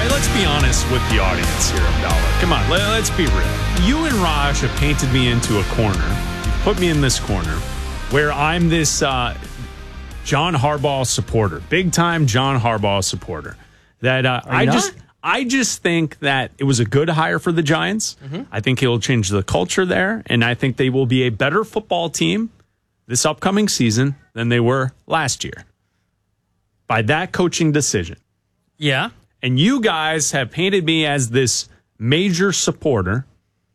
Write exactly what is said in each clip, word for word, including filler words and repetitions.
right, let's be honest with the audience here, Abdallah. Come on, let, let's be real. You and Raj have painted me into a corner. You've put me in this corner where I'm this uh, John Harbaugh supporter, big time John Harbaugh supporter. That uh, I not? just, I just think that it was a good hire for the Giants. Mm-hmm. I think he'll change the culture there, and I think they will be a better football team this upcoming season than they were last year by that coaching decision. Yeah. And you guys have painted me as this major supporter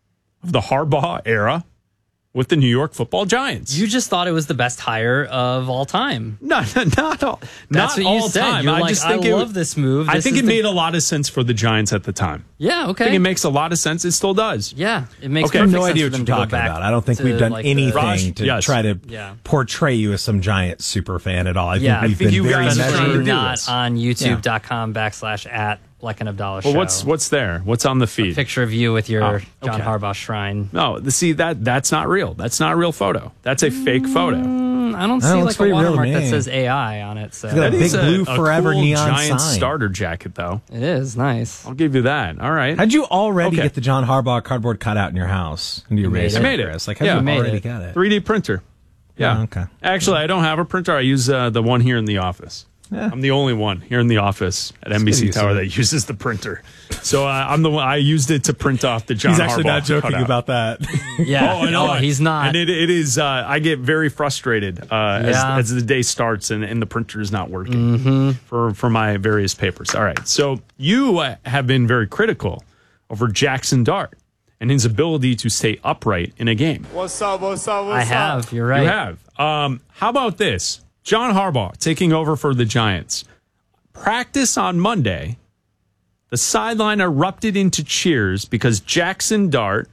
of the Harbaugh era with the New York Football Giants. You just thought it was the best hire of all time. No, not all. That's not what all you said. time. You're I like, just think I it, love this move. I This think is it the- made a lot of sense for the Giants at the time. Yeah, okay. I think it makes a lot of sense. It still does. Yeah, it makes Okay. I have perfect no sense idea for what them you're to go talking back about. I don't think to, we've done like, the- anything Raj, to yes. try to Yeah. portray you as some Giant super fan at all. I Yeah, think I we've think been you very guys are trying to Especially do measured. not this. on YouTube.com backslash at Bleck and Abdallah Well, show. what's what's there? What's on the feed? Picture of you with your Oh, John okay. Harbaugh shrine. No, the, see that that's not real. That's not a real photo. That's a fake photo. Mm, I don't That see looks like a pretty real to watermark that me. says A I on it. So It's got a That big is blue a forever cool neon Giants sign. starter jacket, though. it is nice. I'll give you that. All right. How'd you already Okay. get the John Harbaugh cardboard cutout in your house? And you made erase it. it? I made it. Chris? Like, how'd Yeah. you I made already it. got it? three D printer. Yeah. Oh, okay. Actually, I don't have a printer. I use uh, the one here in the office. Yeah. I'm the only one here in the office at N B C good use Tower of that uses the printer. So uh, I'm the one. I used it to print off the John He's actually Harbaugh not joking cutout. about that. Yeah, Oh, I know. no, he's not. And it, it is. Uh, I get very frustrated uh, Yeah. as, as the day starts and, and the printer is not working Mm-hmm. for for my various papers. All right. So you uh, have been very critical over Jackson Dart and his ability to stay upright in a game. What's up? What's up? What's I up? have. You're right. You have. Um, how about this? John Harbaugh taking over for the Giants. Practice on Monday. The sideline erupted into cheers because Jackson Dart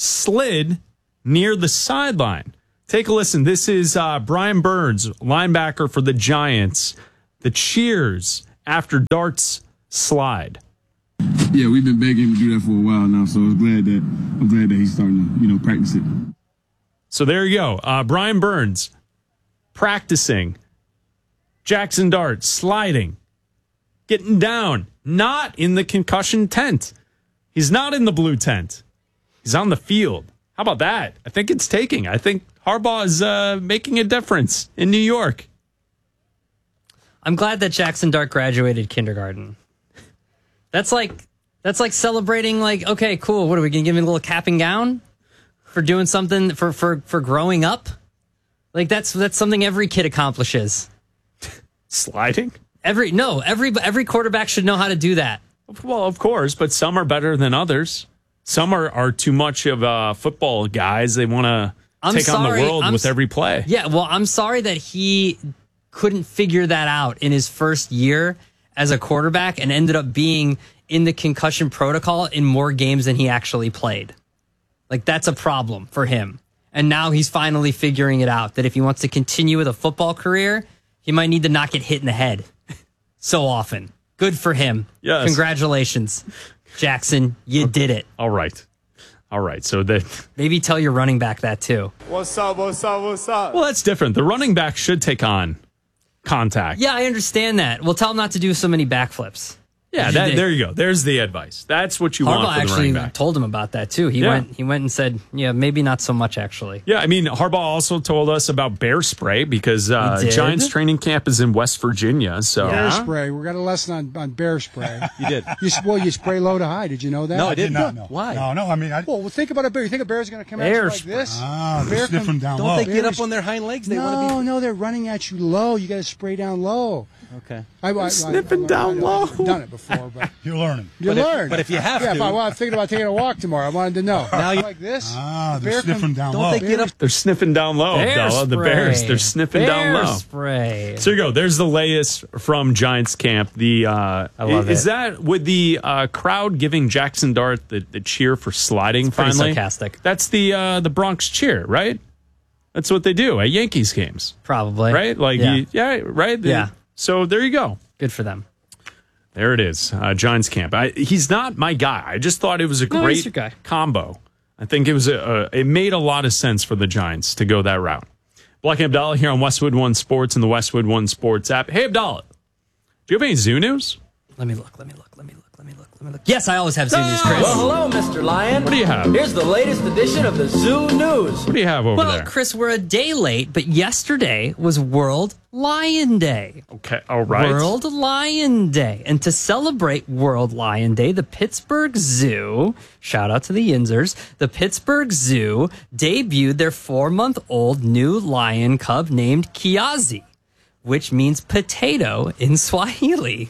slid near the sideline. Take a listen. This is uh, Brian Burns, linebacker for the Giants. The cheers after Dart's slide. Yeah, we've been begging him to do that for a while now, so I was glad that I'm glad that he's starting to, you know, practice it. So there you go. Uh, Brian Burns practicing. Jackson Dart sliding. Getting down. Not in the concussion tent. He's not in the blue tent. He's on the field. How about that? I think it's taking. I think Harbaugh is uh, making a difference in New York. I'm glad that Jackson Dart graduated kindergarten. That's like that's like celebrating. Like, okay, cool. What are we gonna give him a little cap and gown for doing something for for for growing up? Like that's that's something every kid accomplishes. Sliding? Every no, every every quarterback should know how to do that. Well, of course, but some are better than others. Some are, are too much of uh, football guys. They want to I'm take on the sorry, world I'm with s- every play. Yeah, well, I'm sorry that he couldn't figure that out in his first year as a quarterback and ended up being in the concussion protocol in more games than he actually played. Like, that's a problem for him. And now he's finally figuring it out that if he wants to continue with a football career, he might need to not get hit in the head so often. Good for him. Yes. Congratulations, Jackson. You did it. All right. All right. So that, Maybe tell your running back that too. What's up? What's up? What's up? well, that's different. The running back should take on contact. Yeah, I understand that. Well, tell him not to do so many backflips. Yeah, that, there you go. There's the advice. That's what you Harbaugh want for the actually running back. told him about that too. He Yeah. went he went and said, yeah, maybe not so much actually. Yeah, I mean, Harbaugh also told us about bear spray because uh, He did? Giants training camp is in West Virginia. So Yeah. Bear spray. We got a lesson on, on bear spray. You did. You, s- well, you spray low to high. Did you know that? No, I did not not. know. Why? No, no. I mean, I, Well, well, think about a bear. You think a bear's going to come Bear at you like spray. this? ah, A they're bear sniffing come- down Don't low. they get Bears- up on their hind legs? They no, want to no, they're running at you low. You got to spray down low. be okay. I, I, I, sniffing I, down I, low. I've done it before, but You're learning. you But if- learn. but if you have yeah, to- if I, well, I'm thinking about taking a walk tomorrow. I wanted to know. Now you- like this. Ah, a they're bear sniffing come- down Don't low. they get up? they're sniffing down low, Bear Abdallah. The spray. Bears, they're sniffing Bear down low. spray. So you go. There's the latest from Giants camp. The uh, I love is it. that with the uh, crowd giving Jackson Dart the, the cheer for sliding? pretty finally, sarcastic. That's the uh, the Bronx cheer, right? That's what they do at Yankees games, Probably. right? Like, yeah. you, yeah, right. Yeah. So there you go. Good for them. There it is. Uh, Giants camp. I, he's not my guy. I just thought it was a No, great he's your guy. combo. I think it was a, a it made a lot of sense for the Giants to go that route. Black and Abdallah here on Westwood One Sports and the Westwood One Sports app. Hey, Abdallah, do you have any Zoo news? Let me look. Let me look. Let me look. Let me Yes, I always have zoo news, Chris. Well, hello, Mister Lion. What do you have? Here's the latest edition of the Zoo News. What do you have over Well, there? Chris, we're a day late, but yesterday was World Lion Day. Okay, all right. World Lion Day. And to celebrate World Lion Day, the Pittsburgh Zoo, shout out to the Yinzers, the Pittsburgh Zoo debuted their four-month-old new lion cub named Kiazi, which means potato in Swahili.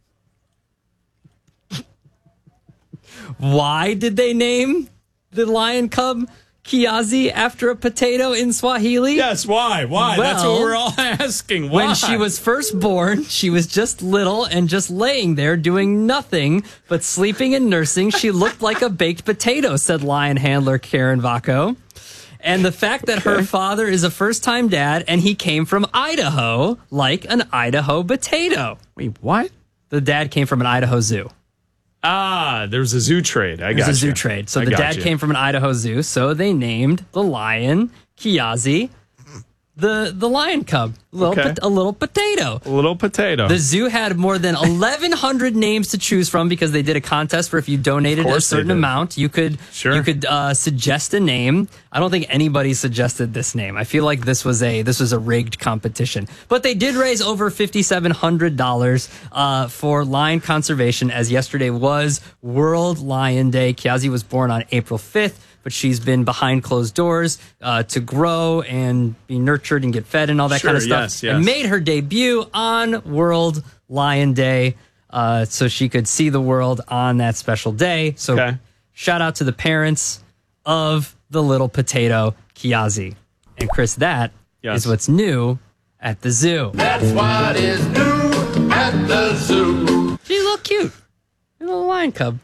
Why did they name the lion cub Kiazi after a potato in Swahili? Yes, why? Why? That's what Well, we're all asking. Why? When she was first born, she was just little and just laying there doing nothing but sleeping and nursing. She looked like a baked potato, said lion handler Karen Vaco. And the fact that her father is a first-time dad and he came from Idaho, like an Idaho potato. Wait, what? The dad came from an Idaho zoo. Ah, there's a zoo trade. I There's got a zoo you. trade. So I the got dad you. came from an Idaho zoo, so they named the lion Kiazi the the lion cub, little Okay. pot- a little potato. A little potato. The zoo had more than eleven hundred names to choose from because they did a contest for if you donated Of a course they certain did. amount, you could Sure. you could uh, suggest a name. I don't think anybody suggested this name. I feel like this was a this was a rigged competition. But they did raise over fifty-seven hundred dollars uh, for lion conservation, as yesterday was World Lion Day. Kiazi was born on April fifth. But she's been behind closed doors uh, to grow and be nurtured and get fed and all that Sure, kind of stuff. yes, yes. And made her debut on World Lion Day uh, so she could see the world on that special day. So Okay. shout out to the parents of the little potato, Kiazi. And Chris, that is Yes. what's new at the zoo. That's what is new at the zoo. She's a little cute. A little lion cub.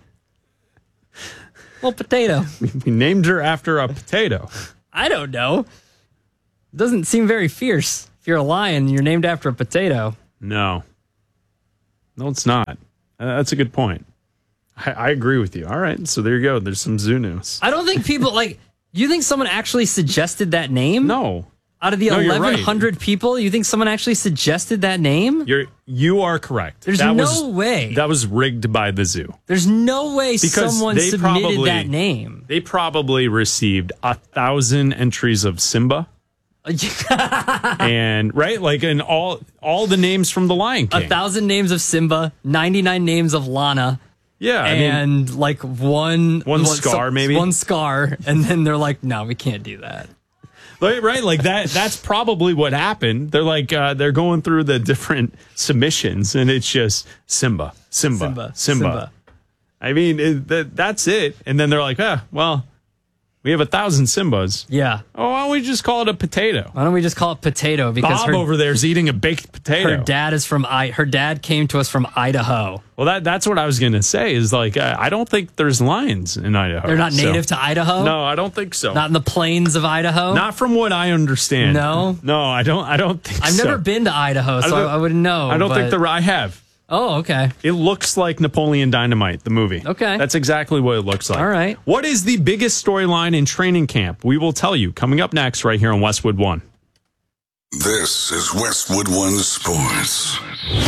Little potato. We named her after a potato. I don't know. Doesn't seem very fierce. If you're a lion, you're named after a potato. No. No, it's not. Uh, that's a good point. I, I agree with you. All right, so there you go. There's some zoo news. I don't think people like. You think someone actually suggested that name? No. Out of the No, you're right. eleven hundred people, you think someone actually suggested that name? You're you are correct. There's that no was, way. That was rigged by the zoo. There's no way Because someone they submitted probably- that name. They probably received a thousand entries of Simba. And right, like in all all the names from the Lion King. A thousand names of Simba, ninety-nine names of Lana, Yeah, I mean, and like one One Scar, maybe? one scar, and then they're like, "No, we can't do that." right, right, like that. That's probably what happened. They're like uh, they're going through the different submissions, and it's just Simba, Simba, Simba, Simba. Simba. I mean, it, that, that's it. And then they're like, ah, well, we have a thousand Simbas. Yeah. Oh, why don't we just call it a potato? Why don't we just call it potato? Because Bob her, over there is eating a baked potato. her dad is from I. Her dad came to us from Idaho. Well, that that's what I was gonna say. Is like uh, I don't think there's lions in Idaho. They're not so- native to Idaho. No, I don't think so. Not in the plains of Idaho. Not from what I understand. No? no, I don't. I don't think. I've so. never been to Idaho, so I, don't- I wouldn't know. I don't but- think the I have. Oh, okay. It looks like Napoleon Dynamite, the movie. Okay. That's exactly what it looks like. All right. What is the biggest storyline in training camp? We will tell you coming up next right here on Westwood One. This is Westwood One Sports.